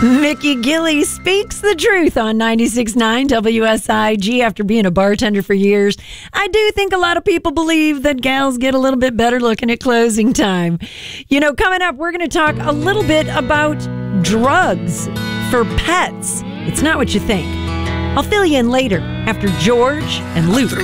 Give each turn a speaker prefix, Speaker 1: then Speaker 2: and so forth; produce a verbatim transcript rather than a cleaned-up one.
Speaker 1: Mickey Gilley speaks the truth on ninety-six point nine W S I G after being a bartender for years. I do think a lot of people believe that gals get a little bit better looking at closing time. You know, coming up, we're going to talk a little bit about drugs for pets. It's not what you think. I'll fill you in later after George and Luke.